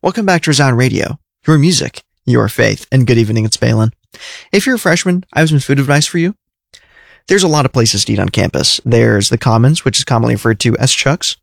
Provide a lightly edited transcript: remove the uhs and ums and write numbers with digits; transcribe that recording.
Welcome back to Resound Radio, your music, your faith, and good evening, it's Balin. If you're a freshman, I have some food advice for you. There's a lot of places to eat on campus. There's the Commons, which is commonly referred to as Chuck's.